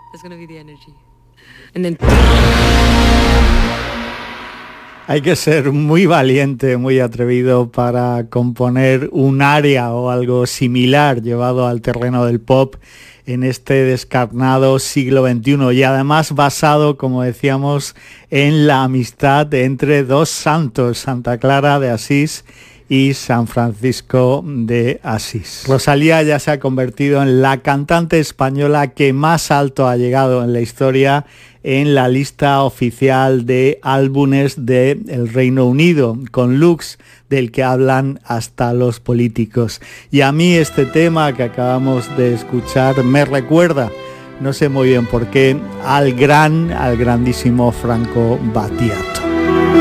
That's gonna be the energy. And then... Hay que ser muy valiente, muy atrevido para componer un aria o algo similar llevado al terreno del pop en este descarnado siglo XXI y además basado, como decíamos, en la amistad entre dos santos, Santa Clara de Asís y San Francisco de Asís. Rosalía ya se ha convertido en la cantante española que más alto ha llegado en la historia en la lista oficial de álbumes del Reino Unido, con looks del que hablan hasta los políticos. Y a mí este tema que acabamos de escuchar me recuerda, no sé muy bien por qué, al grandísimo Franco Battiato.